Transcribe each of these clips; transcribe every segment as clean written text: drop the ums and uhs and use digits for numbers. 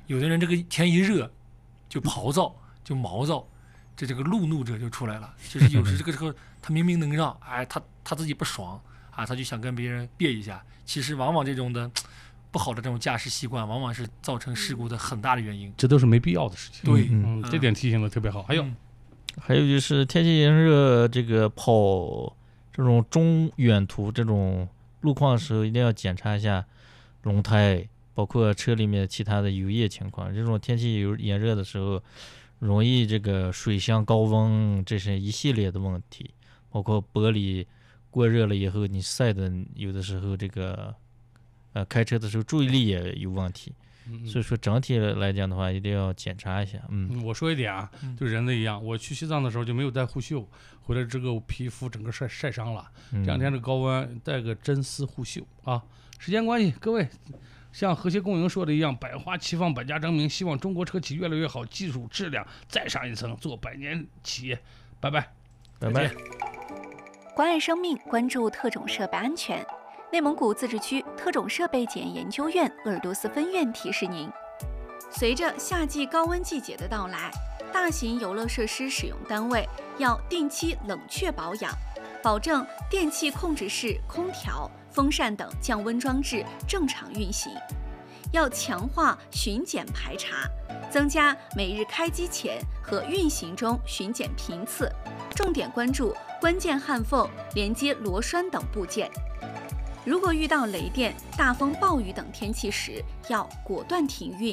有的人这个天一热就暴躁就毛躁，这个路怒者就出来了。就是有时这个他明明能让，哎，他自己不爽啊，他就想跟别人别一下。其实往往这种的不好的这种驾驶习惯，往往是造成事故的很大的原因。 这都是没必要的事情。 对， 这点提醒的特别好。 还有就是天气炎热，这个跑这种中远途这种路况的时候，一定要检查一下轮胎，包括车里面其他的油液情况。这种天气炎热的时候，容易这个水箱高温，这是一系列的问题。包括玻璃过热了以后，你晒的有的时候这个开车的时候注意力也有问题。所以说整体来讲的话，一定要检查一下。 我说一点啊，就人的一样，我去西藏的时候就没有带护袖，回来这个皮肤整个晒伤了。这两天这高温，带个真丝护袖啊。时间关系，各位，像和谐共赢说的一样，百花齐放，百家争鸣，希望中国车企越来越好，技术质量再上一层，做百年企业。拜拜， 拜拜。 关爱生命，关注特种设备安全。内蒙古自治区特种设备检验研究院鄂尔多斯分院提示您：随着夏季高温季节的到来，大型游乐设施使用单位要定期冷却保养，保证电气控制室、空调、风扇等降温装置正常运行。要强化巡检排查，增加每日开机前和运行中巡检频次，重点关注关键焊缝、连接螺栓等部件。如果遇到雷电、大风、暴雨等天气时，要果断停运。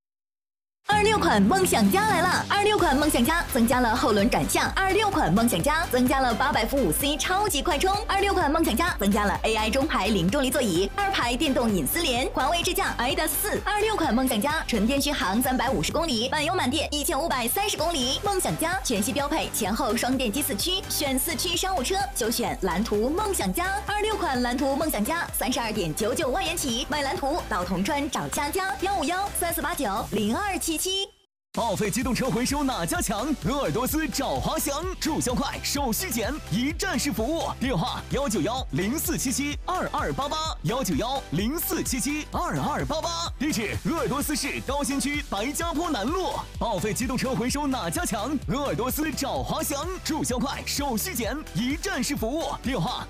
26款梦想家来了！26款梦想家增加了后轮转向，26款梦想家增加了800伏5C 超级快充，26款梦想家增加了 AI 中排零重力座椅，2排电动隐私联，环卫支架 iDAS4。26款梦想家纯电续航350公里，满油满电1530公里。梦想家全系标配前后双电机4驱，选4驱商务车就选蓝图梦想家。26款蓝图梦想家32.99万元起，买蓝图到铜川找佳佳15134890277。 报废机动车回收哪家强？鄂尔多斯找华翔，注销快，手续简，一站式服务。电话19104772288，19104772288。地址鄂尔多斯市高新区白家坡南路。报废机动车回收哪家强？鄂尔多斯找华翔，注销快，手续简，一站式服务。电话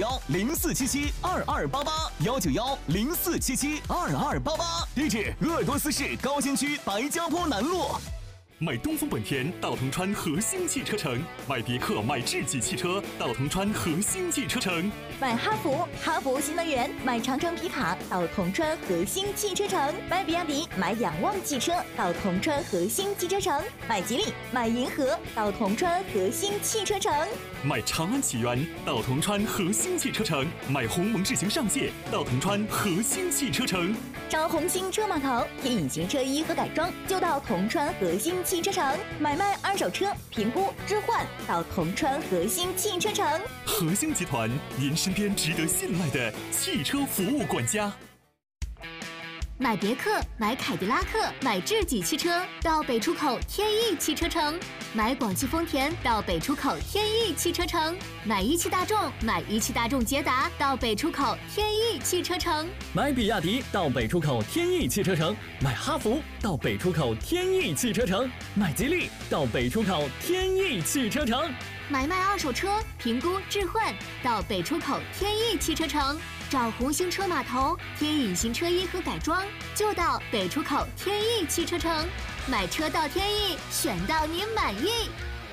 19104772288，19104772288。地址鄂尔多斯市高新区白家坡南路。 买东风本田到铜川核心汽车城，买别克、买智己汽车到铜川核心汽车城， 买哈弗新能源，买长城皮卡到铜川核心汽车城，买比亚迪、买仰望汽车到铜川核心汽车城，买吉利、买银河到铜川核心汽车城， 买长安启源到铜川核心汽车城，买鸿蒙智行上界到铜川核心汽车城， 找红星车码头添隐形车衣和改装就到铜川核心汽车城，买卖二手车评估置换到铜川核心汽车城。 核心集团，您身边值得信赖的汽车服务管家。 买别克、买凯迪拉克、买智己汽车到北出口天翼汽车城，买广汽丰田到北出口天翼汽车城，买一汽大众、买一汽大众捷达到北出口天翼汽车城， 买比亚迪到北出口天翼汽车城，买哈弗到北出口天翼汽车城，买吉利到北出口天翼汽车城， 买卖二手车评估置换到北出口天翼汽车城，找红星车码头添隐形车衣和改装就到北出口天翼汽车城，买车到天翼，选到您满意。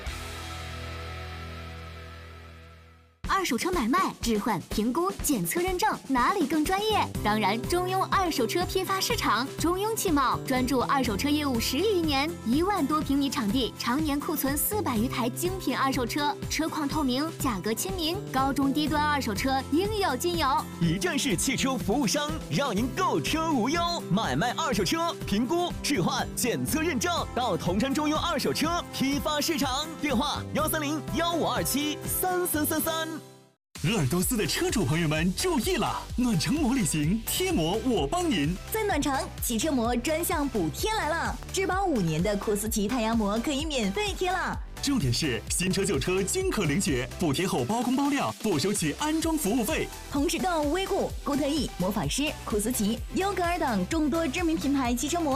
二手车买卖、置换、评估、检测认证，哪里更专业？当然，中庸二手车批发市场，中庸汽贸专注二手车业务10余年，1万多平米场地，常年库存400余台精品二手车，车况透明，价格亲民，高中低端二手车应有尽有。 一站式汽车服务商，让您购车无忧，买卖二手车评估、置换、检测认证，到铜川中庸二手车批发市场。电话130-1527-3333。 鄂尔多斯的车主朋友们注意了，暖城膜旅行贴膜我帮您。 在暖城，汽车膜专项补贴来了，质保5年的库斯奇太阳膜可以免费贴了。 重点是新车旧车均可领取，补贴后包工包料，不收取安装服务费。 同时购威固、固特异、魔法师、库斯奇、优格尔等众多知名品牌汽车膜